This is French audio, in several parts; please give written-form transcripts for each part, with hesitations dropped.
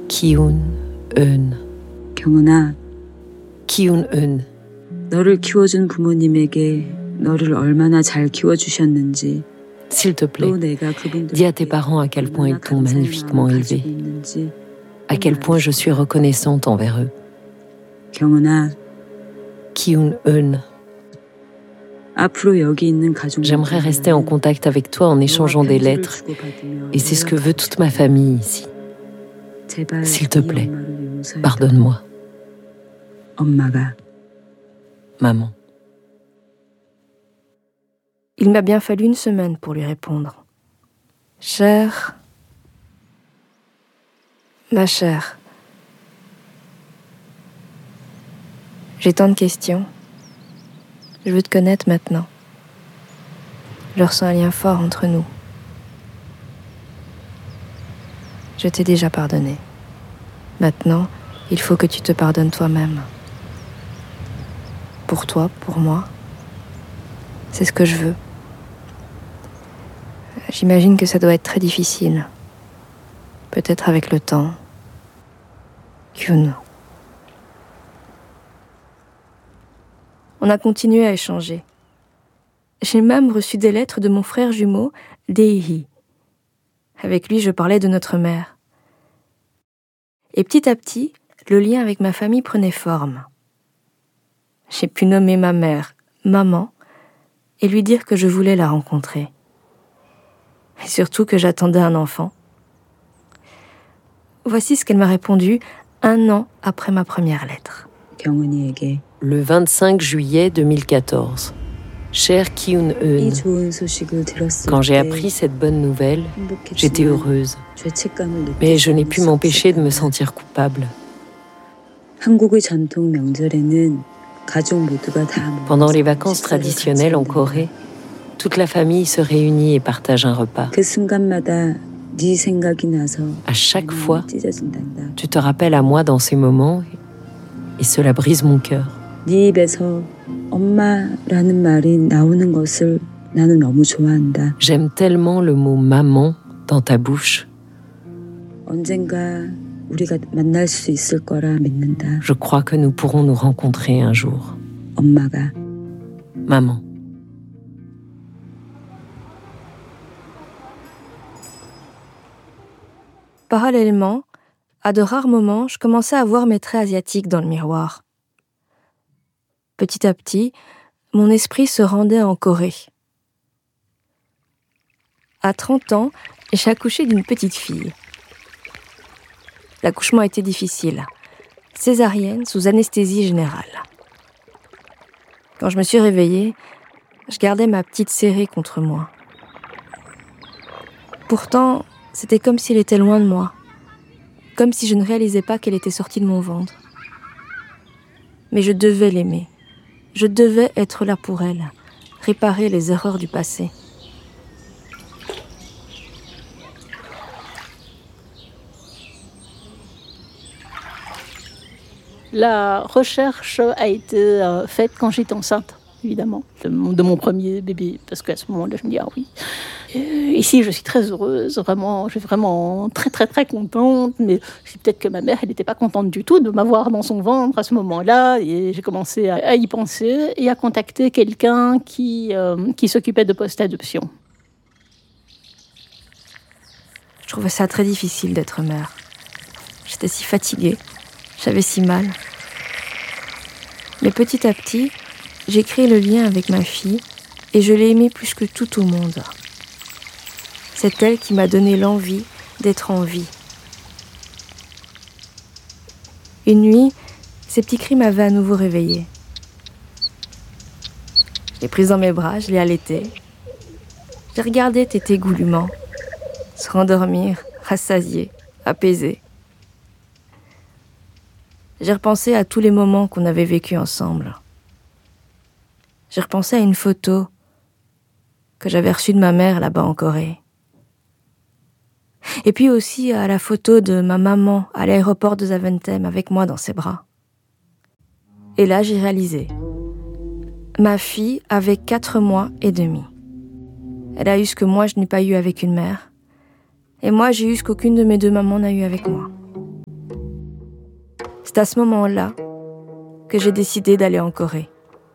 Ki-un-eun. 경은아, Ki-un-eun. 너를 키워준 부모님에게 너를 얼마나 잘 키워주셨는지, S'il te plaît, 또 내가 그분들께 dis à tes parents à quel point ils t'ont magnifiquement élevé, à quel point je suis reconnaissante envers eux. 경은아, Ki-un-eun. 앞으로 여기 있는 가족, J'aimerais rester en contact avec toi en échangeant des lettres, et c'est ce que veut toute ma famille ici. S'il te plaît, pardonne-moi. 엄마가. Maman. Il m'a bien fallu une semaine pour lui répondre. Chère, ma chère, j'ai tant de questions. Je veux te connaître maintenant. Je ressens un lien fort entre nous. Je t'ai déjà pardonné. Maintenant, il faut que tu te pardonnes toi-même. Pour toi, pour moi. C'est ce que je veux. J'imagine que ça doit être très difficile. Peut-être avec le temps. Kyun. On a continué à échanger. J'ai même reçu des lettres de mon frère jumeau, Dae-hee. Avec lui, je parlais de notre mère. Et petit à petit, le lien avec ma famille prenait forme. J'ai pu nommer ma mère maman et lui dire que je voulais la rencontrer. Et surtout que j'attendais un enfant. Voici ce qu'elle m'a répondu 1 an après ma première lettre. 경은이에게 Le 25 juillet 2014. Cher Ki-un-eun, 이 좋은 소식을 들었을 quand j'ai 때 appris cette bonne nouvelle, j'étais 행복했지만 heureuse. 죄책감을 Mais je n'ai pu 느끼고 m'empêcher de me 있었단다. sentir coupable. 한국의 전통 명절에는 가족 모두가 다 Pendant les 모여서 vacances 식사를 traditionnelles en 같이 Corée, toute la famille se réunit et partage un repas. 그 순간마다 네 생각이 나서 À chaque fois, 찢어진단다. tu te rappelles à moi dans ces moments et cela brise mon cœur. 네 입에서 엄마라는 말이 나오는 것을 나는 너무 좋아한다. J'aime tellement le mot maman dans ta bouche. 언젠가 우리가 만날 수 있을 거라 믿는다. Je crois que nous pourrons nous rencontrer un jour. 엄마가. Maman. Parallèlement, à de rares moments, je commençais à voir mes traits asiatiques dans le miroir. Petit à petit, mon esprit se rendait en Corée. À 30 ans, j'ai accouché d'une petite fille. L'accouchement était difficile, césarienne sous anesthésie générale. Quand je me suis réveillée, je gardais ma petite serrée contre moi. Pourtant, c'était comme si elle était loin de moi, comme si je ne réalisais pas qu'elle était sortie de mon ventre. Mais je devais l'aimer. Je devais être là pour elle, réparer les erreurs du passé. La recherche a été faite quand j'étais enceinte, évidemment, de mon premier bébé, parce qu'à ce moment-là, je me dis, ah oui. Ici, je suis très heureuse, vraiment, je suis vraiment très, très, très contente, mais c'est peut-être que ma mère, elle n'était pas contente du tout de m'avoir dans son ventre à ce moment-là, et j'ai commencé à y penser et à contacter quelqu'un qui s'occupait de post-adoption. Je trouvais ça très difficile d'être mère. J'étais si fatiguée, j'avais si mal. Mais petit à petit, j'ai créé le lien avec ma fille et je l'ai aimée plus que tout au monde. C'est elle qui m'a donné l'envie d'être en vie. Une nuit, ces petits cris m'avaient à nouveau réveillée. Je l'ai prise dans mes bras, je l'ai allaitée. J'ai regardé téter goulûment, se rendormir, rassasiée, apaisée. J'ai repensé à tous les moments qu'on avait vécus ensemble. J'ai repensé à une photo que j'avais reçue de ma mère là-bas en Corée. Et puis aussi à la photo de ma maman à l'aéroport de Zaventem avec moi dans ses bras. Et là, j'ai réalisé. Ma fille avait 4 mois et demi. Elle a eu ce que moi je n'ai pas eu avec une mère. Et moi, j'ai eu ce qu'aucune de mes 2 mamans n'a eu avec moi. C'est à ce moment-là que j'ai décidé d'aller en Corée.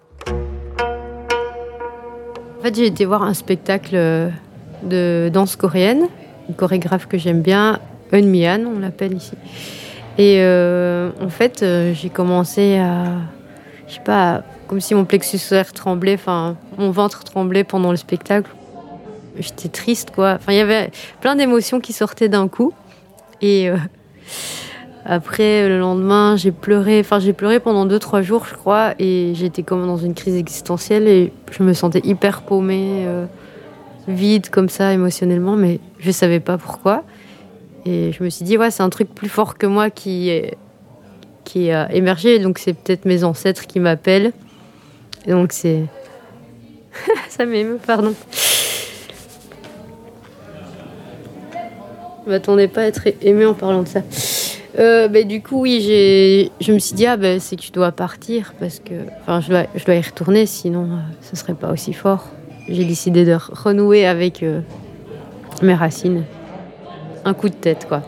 En fait, j'ai été voir un spectacle de danse coréenne, une chorégraphe que j'aime bien, Eun Mi-han, on l'appelle ici. Et en fait, j'ai commencé à, je sais pas, comme si mon plexus solaire tremblait, enfin, mon ventre tremblait pendant le spectacle. J'étais triste, quoi. Enfin, il y avait plein d'émotions qui sortaient d'un coup. Et après, le lendemain, j'ai pleuré pendant 2-3 jours, je crois, et j'étais comme dans une crise existentielle et je me sentais hyper paumée, vide comme ça émotionnellement, mais je savais pas pourquoi. Et je me suis dit, ouais, c'est un truc plus fort que moi qui a émergé, donc c'est peut-être mes ancêtres qui m'appellent. Et donc c'est... ça m'émeut, pardon. Je m'attendais pas à être émue en parlant de ça. Du coup, oui, je me suis dit, c'est que je dois partir, parce que je dois y retourner, sinon ce serait pas aussi fort. J'ai décidé de renouer avec mes racines. Un coup de tête, quoi.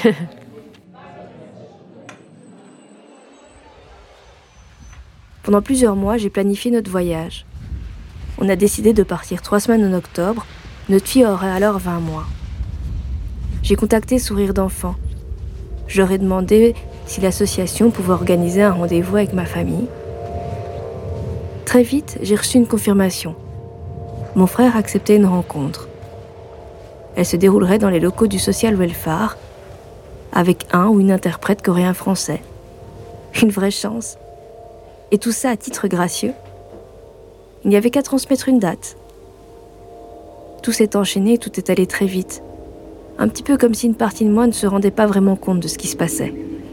Pendant plusieurs mois, j'ai planifié notre voyage. On a décidé de partir 3 semaines en octobre. Notre fille aurait alors 20 mois. J'ai contacté Sourire d'enfant. Je leur ai demandé si l'association pouvait organiser un rendez-vous avec ma famille. Très vite, j'ai reçu une confirmation. Mon frère acceptait une rencontre. Elle se déroulerait dans les locaux du Social Welfare, avec un ou une interprète coréen-français. Une vraie chance. Et tout ça à titre gracieux. Il n'y avait qu'à transmettre une date. Tout s'est enchaîné et tout est allé très vite. Un petit peu comme si une partie de moi ne se rendait pas vraiment compte de ce qui se passait.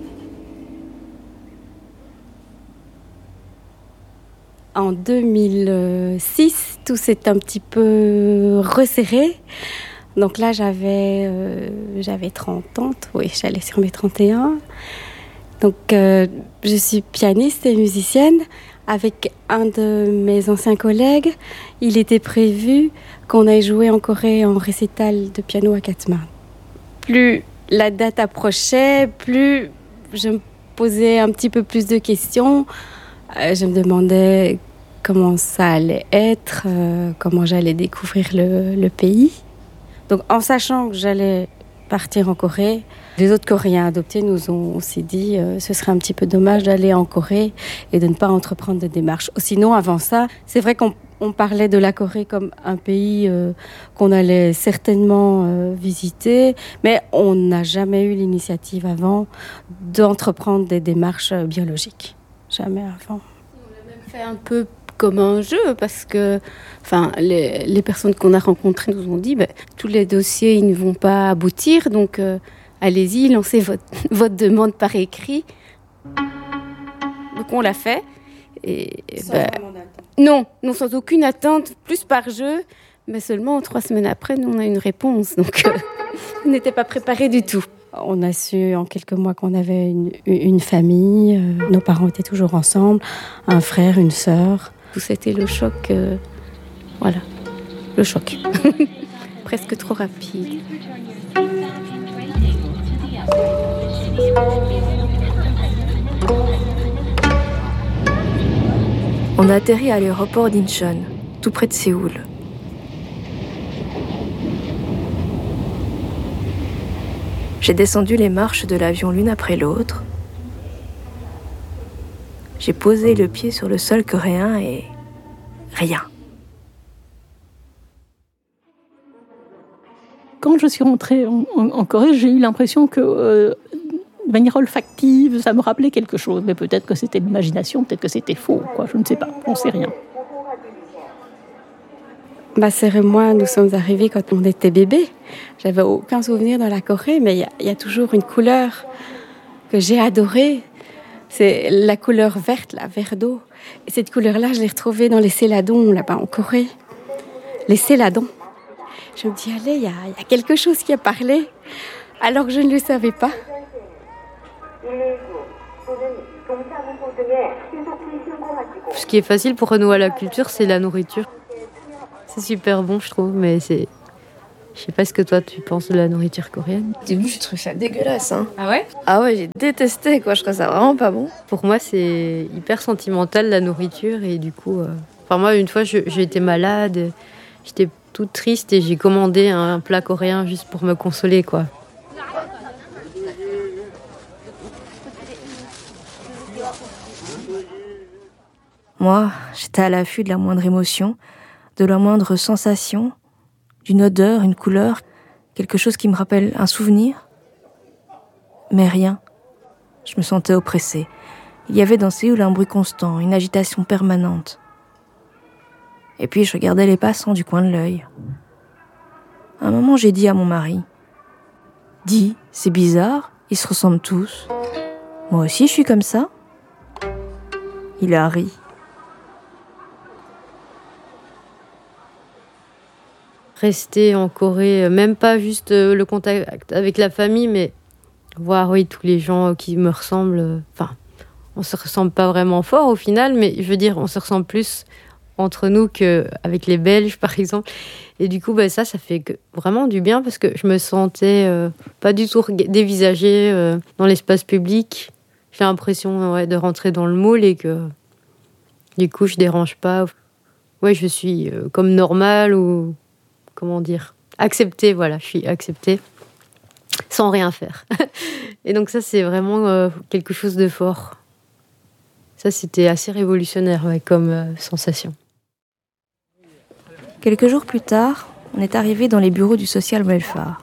En 2006, tout s'est un petit peu resserré. Donc là, j'avais 30 ans, oui, j'allais sur mes 31. Donc, je suis pianiste et musicienne. Avec un de mes anciens collègues, il était prévu qu'on aille jouer en Corée en récital de piano à Katmai. Plus la date approchait, plus je me posais un petit peu plus de questions. Je me demandais comment ça allait être, comment j'allais découvrir le pays. Donc, en sachant que j'allais partir en Corée, les autres Coréens adoptés nous ont aussi dit ce serait un petit peu dommage d'aller en Corée et de ne pas entreprendre de démarches. Sinon, avant ça, c'est vrai qu'on parlait de la Corée comme un pays qu'on allait certainement visiter, mais on n'a jamais eu l'initiative avant d'entreprendre des démarches biologiques. Jamais avant. On l'a même fait un peu comme un jeu, parce que les personnes qu'on a rencontrées nous ont dit tous les dossiers ils ne vont pas aboutir, donc allez-y, lancez votre demande par écrit. Donc on l'a fait. Et, sans vraiment d'attente. Non, sans aucune attente, plus par jeu, mais seulement 3 semaines après, nous on a une réponse, donc on n'était pas préparés du tout. On a su en quelques mois qu'on avait une famille, nos parents étaient toujours ensemble, un frère, une sœur. C'était le choc, voilà, le choc. Presque trop rapide. On a atterri à l'aéroport d'Incheon, tout près de Séoul. J'ai descendu les marches de l'avion l'une après l'autre. J'ai posé le pied sur le sol coréen et rien. Quand je suis rentrée en Corée, j'ai eu l'impression que, de manière olfactive, ça me rappelait quelque chose. Mais peut-être que c'était l'imagination, peut-être que c'était faux, quoi. Je ne sais pas, on ne sait rien. Ma sœur et moi, nous sommes arrivés quand on était bébés. J'avais aucun souvenir dans la Corée, mais il y a toujours une couleur que j'ai adorée. C'est la couleur verte, la vert d'eau. Et cette couleur-là, je l'ai retrouvée dans les céladons, là-bas en Corée. Les céladons. Je me dis, allez, il y a quelque chose qui a parlé, alors que je ne le savais pas. Ce qui est facile pour renouer à la culture, c'est la nourriture. C'est super bon, je trouve, mais Je sais pas ce que toi tu penses de la nourriture coréenne. Au début, je trouvais ça dégueulasse. Hein. Ah ouais? Ah ouais, j'ai détesté, quoi. Je trouvais ça vraiment pas bon. Pour moi, c'est hyper sentimental la nourriture et du coup... Enfin, moi, une fois, j'ai été malade, j'étais toute triste et j'ai commandé un plat coréen juste pour me consoler, quoi. Moi, j'étais à l'affût de la moindre émotion, de la moindre sensation, d'une odeur, une couleur, quelque chose qui me rappelle un souvenir. Mais rien. Je me sentais oppressée. Il y avait dans Séoul un bruit constant, une agitation permanente. Et puis je regardais les passants du coin de l'œil. À un moment, j'ai dit à mon mari, « Dis, c'est bizarre, ils se ressemblent tous. Moi aussi, je suis comme ça. » Il a ri. Rester en Corée, même pas juste le contact avec la famille, mais voir tous les gens qui me ressemblent. Enfin, on se ressemble pas vraiment fort au final, mais je veux dire, on se ressemble plus entre nous qu'avec les Belges, par exemple. Et du coup, ça fait vraiment du bien parce que je me sentais pas du tout dévisagée dans l'espace public. J'ai l'impression de rentrer dans le moule et que du coup, je dérange pas. Ouais, je suis comme normale ou... Comment dire, acceptée, voilà, je suis acceptée sans rien faire. Et donc ça, c'est vraiment quelque chose de fort. Ça, c'était assez révolutionnaire comme sensation. Quelques jours plus tard, on est arrivé dans les bureaux du social welfare.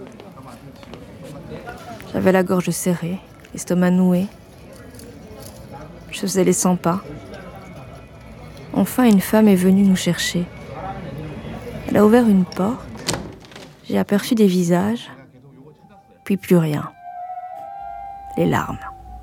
J'avais la gorge serrée, l'estomac noué. Je faisais les 100 pas. Enfin, une femme est venue nous chercher. Elle a ouvert une porte, j'ai aperçu des visages, puis plus rien. Les larmes.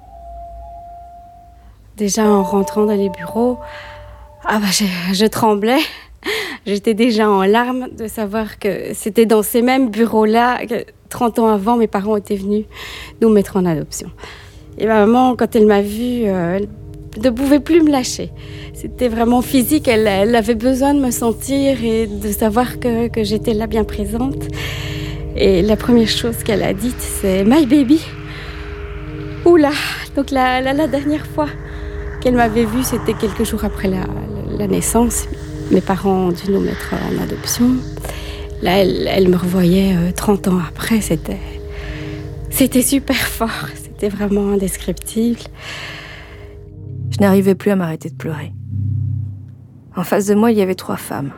Déjà en rentrant dans les bureaux, je tremblais. J'étais déjà en larmes de savoir que c'était dans ces mêmes bureaux-là que 30 ans avant, mes parents étaient venus nous mettre en adoption. Et ma maman, quand elle m'a vue, elle ne pouvait plus me lâcher. C'était vraiment physique, elle avait besoin de me sentir et de savoir que j'étais là bien présente. Et la première chose qu'elle a dite, c'est « My baby ». Oula, donc la dernière fois qu'elle m'avait vue, c'était quelques jours après la naissance. Mes parents ont dû nous mettre en adoption. Là, elle me revoyait 30 ans après, c'était super fort, c'était vraiment indescriptible. Je n'arrivais plus à m'arrêter de pleurer. En face de moi, il y avait 3 femmes.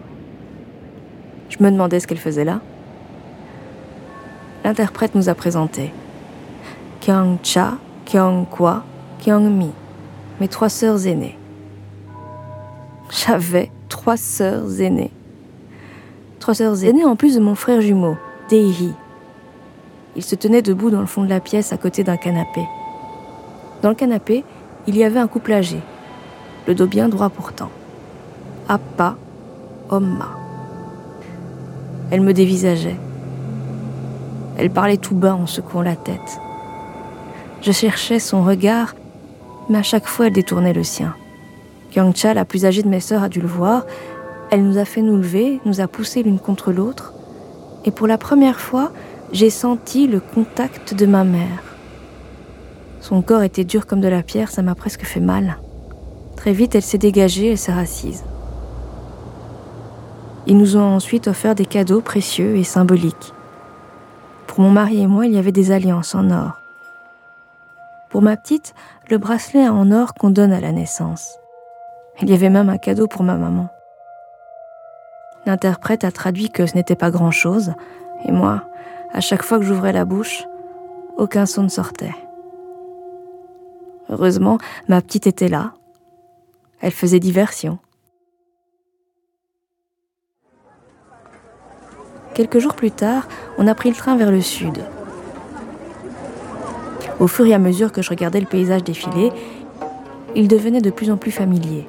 Je me demandais ce qu'elles faisaient là. L'interprète nous a présentés. Kyung-cha, Kyung-kwa, Kyung-mi, mes 3 sœurs aînées. J'avais 3 sœurs aînées. 3 sœurs aînées en plus de mon frère jumeau, Dae-hee. Il se tenait debout dans le fond de la pièce à côté d'un canapé. Dans le canapé, il y avait un couple âgé, le dos bien droit pourtant. Appa, Omma. Elle me dévisageait. Elle parlait tout bas en secouant la tête. Je cherchais son regard, mais à chaque fois elle détournait le sien. Kyung-cha, la plus âgée de mes sœurs, a dû le voir. Elle nous a fait nous lever, nous a poussés l'une contre l'autre. Et pour la première fois, j'ai senti le contact de ma mère. Son corps était dur comme de la pierre, ça m'a presque fait mal. Très vite, elle s'est dégagée et s'est assise. Ils nous ont ensuite offert des cadeaux précieux et symboliques. Pour mon mari et moi, il y avait des alliances en or. Pour ma petite, le bracelet en or qu'on donne à la naissance. Il y avait même un cadeau pour ma maman. L'interprète a traduit que ce n'était pas grand-chose, et moi, à chaque fois que j'ouvrais la bouche, aucun son ne sortait. Heureusement, ma petite était là. Elle faisait diversion. Quelques jours plus tard, on a pris le train vers le sud. Au fur et à mesure que je regardais le paysage défiler, il devenait de plus en plus familier.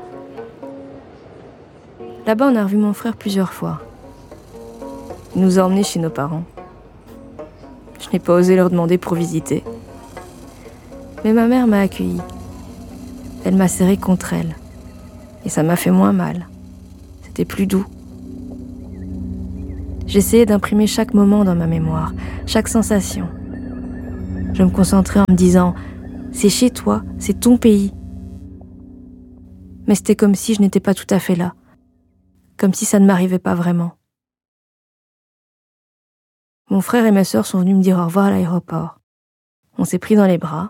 Là-bas, on a revu mon frère plusieurs fois. Il nous a emmenés chez nos parents. Je n'ai pas osé leur demander pour visiter. Mais ma mère m'a accueillie. Elle m'a serré contre elle. Et ça m'a fait moins mal. C'était plus doux. J'essayais d'imprimer chaque moment dans ma mémoire, chaque sensation. Je me concentrais en me disant « c'est chez toi, c'est ton pays ». Mais c'était comme si je n'étais pas tout à fait là, comme si ça ne m'arrivait pas vraiment. Mon frère et ma sœur sont venus me dire au revoir à l'aéroport. On s'est pris dans les bras.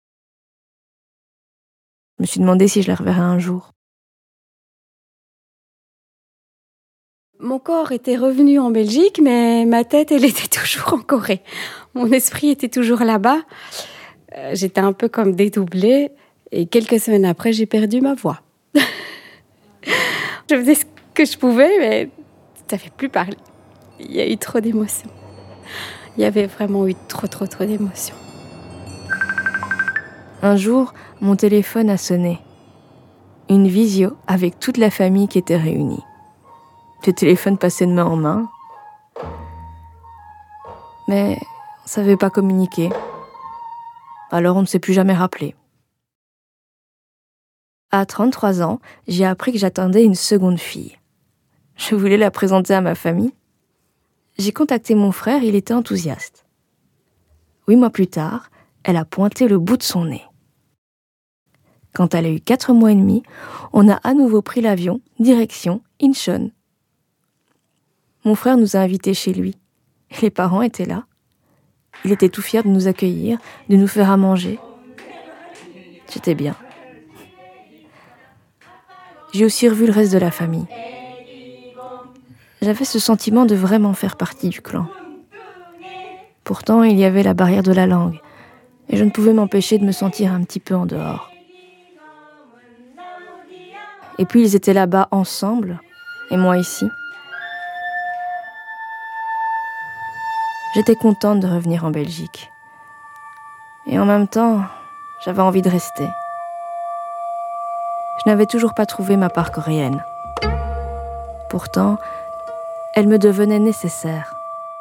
Je me suis demandé si je les reverrais un jour. Mon corps était revenu en Belgique, mais ma tête, elle était toujours en Corée. Mon esprit était toujours là-bas. J'étais un peu comme dédoublée. Et quelques semaines après, j'ai perdu ma voix. Je faisais ce que je pouvais, mais ça ne fait plus parler. Il y a eu trop d'émotions. Il y avait vraiment eu trop d'émotions. Un jour, mon téléphone a sonné. Une visio avec toute la famille qui était réunie. Le téléphone passait de main en main. Mais on ne savait pas communiquer. Alors on ne s'est plus jamais rappelé. À 33 ans, j'ai appris que j'attendais une seconde fille. Je voulais la présenter à ma famille. J'ai contacté mon frère, il était enthousiaste. 8 mois plus tard, elle a pointé le bout de son nez. Quand elle a eu 4 mois et demi, on a à nouveau pris l'avion, direction Incheon. Mon frère nous a invités chez lui. Les parents étaient là. Il était tout fier de nous accueillir, de nous faire à manger. J'étais bien. J'ai aussi revu le reste de la famille. J'avais ce sentiment de vraiment faire partie du clan. Pourtant, il y avait la barrière de la langue, et je ne pouvais m'empêcher de me sentir un petit peu en dehors. Et puis ils étaient là-bas ensemble, et moi ici. J'étais contente de revenir en Belgique. Et en même temps, j'avais envie de rester. Je n'avais toujours pas trouvé ma part coréenne. Pourtant, elle me devenait nécessaire.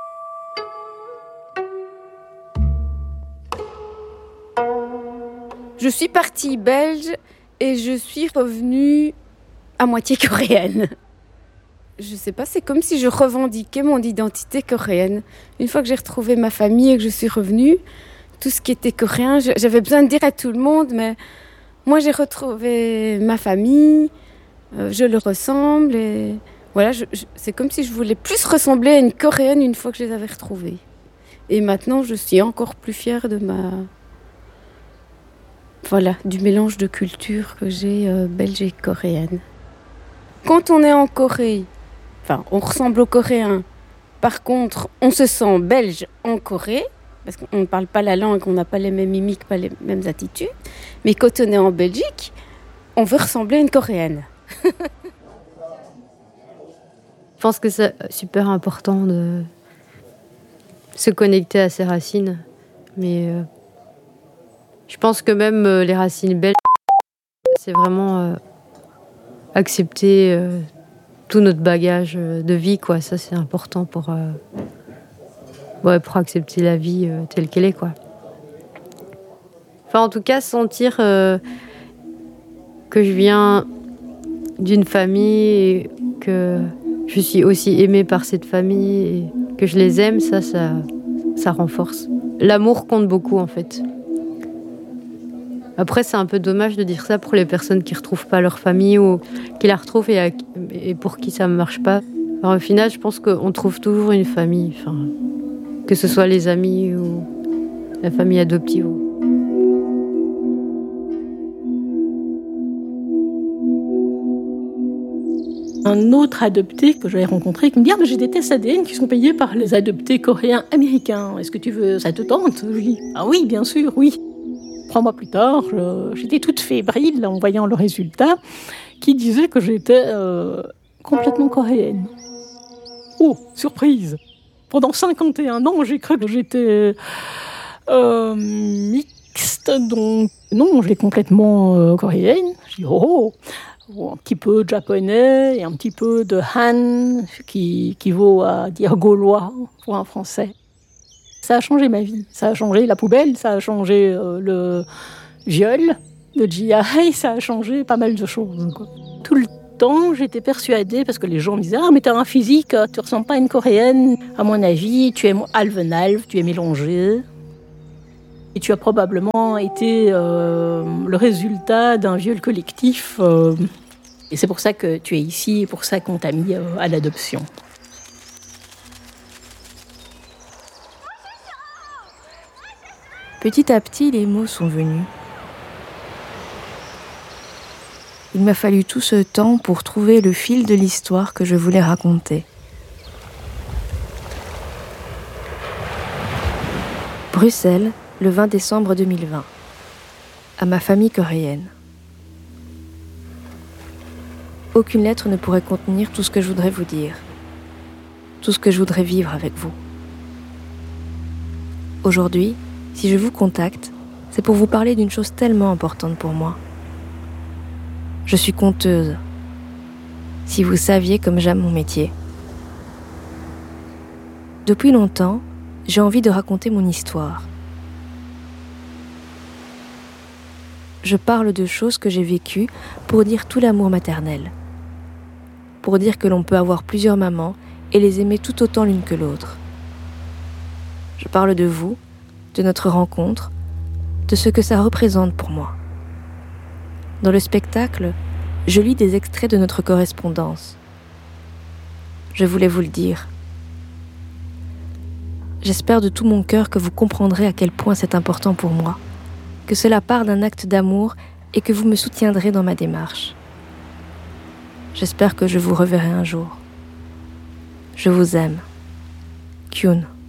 Je suis partie belge et je suis revenue à moitié coréenne. Je sais pas, c'est comme si je revendiquais mon identité coréenne. Une fois que j'ai retrouvé ma famille et que je suis revenue, tout ce qui était coréen, j'avais besoin de dire à tout le monde, mais moi j'ai retrouvé ma famille, je leur ressemble et voilà, c'est comme si je voulais plus ressembler à une coréenne une fois que je les avais retrouvées. Et maintenant, je suis encore plus fière de du mélange de cultures que j'ai belge et coréenne. Quand on est en Corée, on ressemble aux Coréens. Par contre, on se sent belge en Corée, parce qu'on ne parle pas la langue, on n'a pas les mêmes mimiques, pas les mêmes attitudes. Mais quand on est en Belgique, on veut ressembler à une Coréenne. Je pense que c'est super important de se connecter à ses racines. Mais je pense que même les racines belges, c'est vraiment accepter tout notre bagage de vie, quoi. Ça, c'est important pour accepter la vie telle qu'elle est, quoi. En tout cas, sentir que je viens d'une famille et que je suis aussi aimée par cette famille et que je les aime, ça renforce. L'amour compte beaucoup, en fait. Après, c'est un peu dommage de dire ça pour les personnes qui ne retrouvent pas leur famille ou qui la retrouvent et pour qui ça ne marche pas. Alors, au final, je pense qu'on trouve toujours une famille, que ce soit les amis ou la famille adoptive. Un autre adopté que j'avais rencontré qui me dit « j'ai des tests ADN qui sont payés par les adoptés coréens américains. Est-ce que tu veux, ça te tente ?» Je dis « Ah oui, bien sûr, oui. » 3 mois plus tard, j'étais toute fébrile en voyant le résultat qui disait que j'étais complètement coréenne. Oh, surprise! Pendant 51 ans, j'ai cru que j'étais mixte, donc non, j'étais complètement coréenne. J'ai dit oh, un petit peu de japonais et un petit peu de Han, qui vaut à dire gaulois pour un français. Ça a changé ma vie, ça a changé la poubelle, ça a changé le viol, le GI, ça a changé pas mal de choses, quoi. Tout longtemps, j'étais persuadée, parce que les gens me disaient « Ah, mais t'as un physique, tu ressembles pas à une Coréenne. À mon avis, tu es half-and-half, tu es mélangée. Et tu as probablement été le résultat d'un viol collectif. Et c'est pour ça que tu es ici, et pour ça qu'on t'a mis à l'adoption. » Petit à petit, les mots sont venus. Il m'a fallu tout ce temps pour trouver le fil de l'histoire que je voulais raconter. Bruxelles, le 20 décembre 2020. À ma famille coréenne. Aucune lettre ne pourrait contenir tout ce que je voudrais vous dire. Tout ce que je voudrais vivre avec vous. Aujourd'hui, si je vous contacte, c'est pour vous parler d'une chose tellement importante pour moi. Je suis conteuse. Si vous saviez comme j'aime mon métier. Depuis longtemps, j'ai envie de raconter mon histoire. Je parle de choses que j'ai vécues pour dire tout l'amour maternel. Pour dire que l'on peut avoir plusieurs mamans et les aimer tout autant l'une que l'autre. Je parle de vous, de notre rencontre, de ce que ça représente pour moi. Dans le spectacle, je lis des extraits de notre correspondance. Je voulais vous le dire. J'espère de tout mon cœur que vous comprendrez à quel point c'est important pour moi, que cela part d'un acte d'amour et que vous me soutiendrez dans ma démarche. J'espère que je vous reverrai un jour. Je vous aime. Kyun.